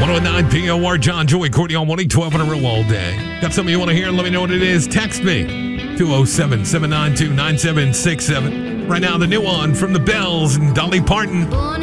109 POR, John, Joey, Courtney on 112 on a row all day. Got something you want to hear? Let me know what it is. Text me, 207-792-9767. Right now, the new one from the Bells and Dolly Parton.